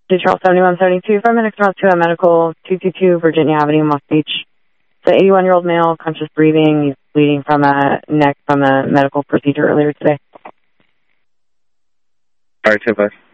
Detroit 7172 from an external to a medical 222 Virginia Avenue, West Beach. The 81-year-old male, conscious breathing, he's bleeding from a neck from a medical procedure earlier today. All right, 10-5.